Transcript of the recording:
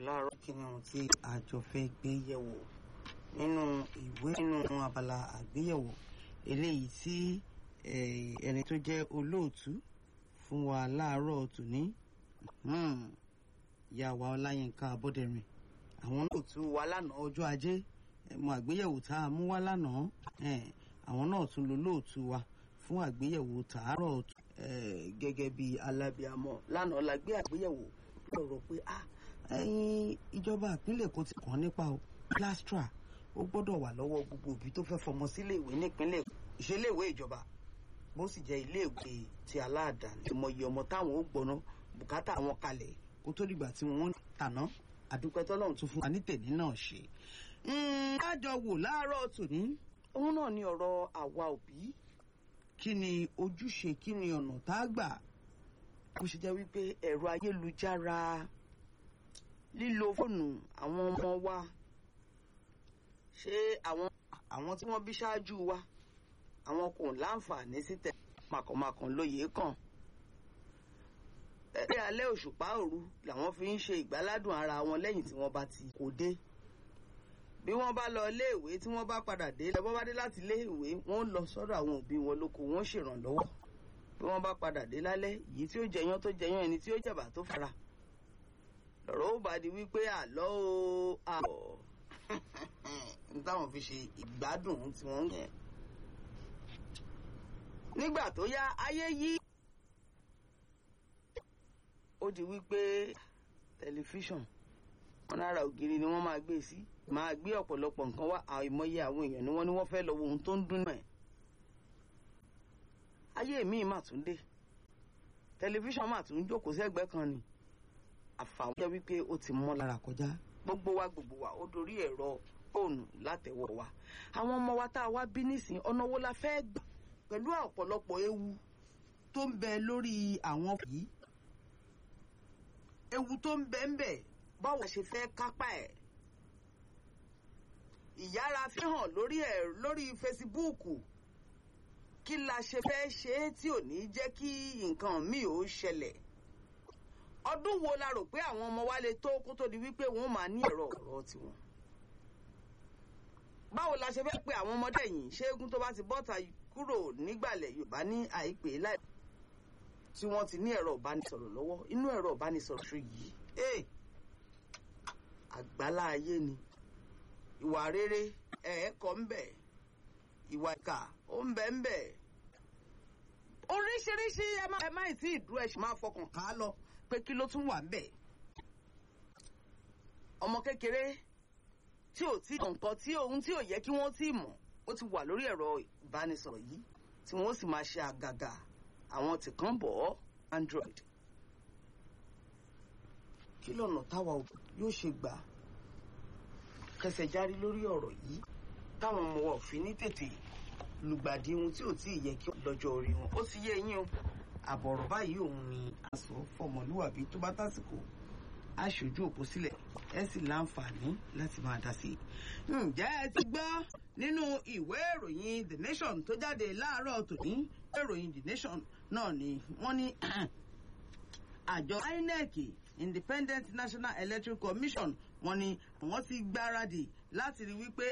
láàárọ̀ kí ni ohun tí àjọ fẹ́ gbé yẹ̀wò nínú abala àgbéyẹ̀wò eléyìí tí ẹni tó jẹ́ olóòtú fún wa láàárọ̀ tòní ìyá wa Ọláyínká Abọ́dẹ̀rìn àwọn olóòtú wa lánàá ọjọ́ ajé mọ àgbéyẹ̀wò tá a mú wá lánàá àwọn náà tún lo lóòtú wa fún àgbéyẹ̀wò tàárọ̀ gẹ́gẹ́ bí alábíàmọ́ lánàá la gbé àgbéyẹ̀wò lọ́rọ̀ pé ìjọba ìpínlẹ̀ Èkó ti kàn nípa plastra ó gbọ́dọ̀ wà lọ́wọ́ gbogbo òbí tó fẹ́ fọmọ sílé ìwé nípínlẹ̀ ìṣeléèwé ìjọba bó sì jẹ́ iléèwé ti aládàáni mọyì ọmọ táwọn ó gbọ́ná bùkátà wọn kalẹ̀ kó tó dìgbà tí wọ́n tàná àdúpẹ́ tọ́lọ́run tún fún wa ní tèmi náà ṣe. lájọ wò láàárọ̀ tòní òun náà ni ọ̀rọ̀ àwa òbí kí ni ojúṣe kí ni ọ̀nà tá a gbà bó ṣe jẹ́ wípé ẹ̀rọ ayélujára lílo fóònù àwọn ọmọ wa ṣé àwọn tí wọ́n bí ṣáájú wa àwọn kò láǹfààní sí tẹ̀ màkànmákàn lóye kàn tẹ́lẹ̀ alẹ́ òṣùpá òru làwọn fi ń ṣe ìgbáládùn ara wọn lẹ́yìn tí wọ́n bá ti kó dé bí wọ́n bá lọ iléèwé tí wọ́n bá padà dé lọ́wọ́ bá dé láti iléèwé wọ́n lọ sọ́dọ̀ àwọn òbí wọn lóko wọ́n ṣèrànlọ́wọ́ bí wọ́n bá padà dé lálẹ́ yìí tí ó jẹyán tó jẹyán ẹni tí ó jẹ̀bà tó fara lọ́rọ̀ ó bá di wípé àlọ́ o àbọ̀ n táwọn fi ṣe ìgbádùn tí wọ́n ń yẹn. nígbà tó yá ayé yí ó di wípé tẹlifíṣàn wọn lára ògiri ni wọ́n máa gbé sí máa gbé ọ̀pọ̀lọpọ̀ nǹkan wá àìmọye àwọn èèyàn ni wọ́n fẹ́ lọ wo ohun tó ń dún náà. ayé míì mà tún dé tẹlifíṣàn mà tún jókòó sẹ́gbẹ́ kan ni àfàwọn jẹ́ wípé ó ti mọ́ lára kọjá gbogbo wa ó dorí ẹ̀rọ fóònù látẹ̀wọ̀ wa àwọn ọmọ wa tá a wá bí nísìn ọ̀nà wo la fẹ́ gbà pẹ̀lú ọ̀pọ̀lọpọ̀ ewu tó ń bẹ lórí àwọn yìí ewu tó ń bẹ ń bẹ báwo la ṣe fẹ́ kápá ẹ̀ ìyára fi hàn lórí fesibúùkù kí la ṣe fẹ́ ṣe é tí ò ní jẹ́ kí nǹkan míì ó ṣẹlẹ̀ ọdún wo la rò pé àwọn ọmọ wa lè tó kó tó di wípé wọ́n máa ní ẹ̀rọ ọ̀rọ̀ tiwọn báwo la ṣe fẹ́ pé àwọn ọmọdé yìí ṣéégún tó bá ti bọ́ta kúrò nígbàlẹ̀ Yorùbá ní àìpé láì tí wọ́n ti ní ẹ̀rọ ìbánisọ̀rọ̀ lọ́wọ́ inú ẹ̀rọ ìbánisọ̀rọ̀ ṣe yìí àgbálá ayé ni ìwà rere ẹ̀ẹ́kọ́ ń bẹ ìwà ìkà ó ń bẹ ń bẹ oríṣiríṣi ẹ má tí ì dúró ẹ ṣì máa fọkàn ká lọ pé kí ló tún wà ń bẹ ọmọ kékeré tí ò tí nǹkan tí ohun tí ò yẹ kí wọ́n tí mọ̀ ó ti wà lórí ẹ̀rọ ìbánisọ̀rọ̀ yìí tí wọ́n sì máa ṣe àgàgà àwọn tí kàn bọ̀ Android kí lọ́nà táwa yóò ṣe gbà kẹsẹ̀ járí lórí ọ̀rọ̀ yìí táwọn ọmọ wa ò fi ní tètè lùgbàdì ohun tí ò tí ì yẹ kí lọ́jọ́ orí wọn ó ti yé yín o àbọ̀rọ̀ báyìí òun ni aṣọ fọmọlúwàbí tó bá tásìkò aṣojú òpó sílẹ̀ ẹ sì láǹfààní láti máa dá sí i. ǹjẹ́ ẹ ti gbọ́ nínú ìwé ìròyìn The Nation tó jáde láàárọ̀ tòní ìròyìn The Nation náà ni wọ́n ní àjọ INEC Independent National Electoral Commission wọ́n ní àwọn ti gbáradì láti rí wípé